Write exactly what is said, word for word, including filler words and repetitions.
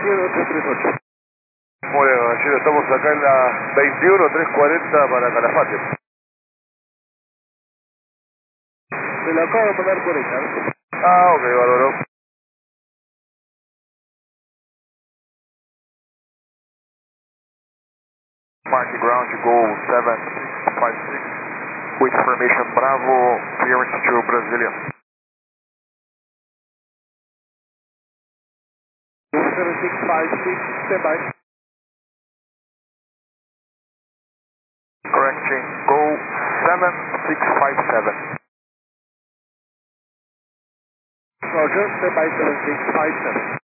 cero ocho tres ocho. Muy bien, caballero, estamos acá en la veintiuno tres cuarenta para Calafate. Se lo acabo de poner por ella. Ah, ok, bárbaro. Mark ground to go seven five six with formation Bravo, clearance to Brasilia. seven six five six, stand by. Correcting, go seven six five seven. Roger, stand by seven six five seven.